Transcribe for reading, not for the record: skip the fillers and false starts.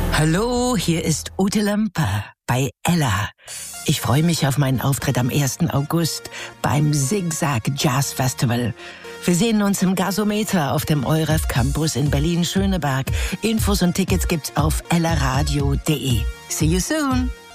Hallo, hier ist Ute Lamper bei Ella. Ich freue mich auf meinen Auftritt am 1. August beim Zigzag Jazz Festival. Wir sehen uns im Gasometer auf dem EUREF Campus in Berlin-Schöneberg. Infos und Tickets gibt's auf ellaradio.de. See you soon!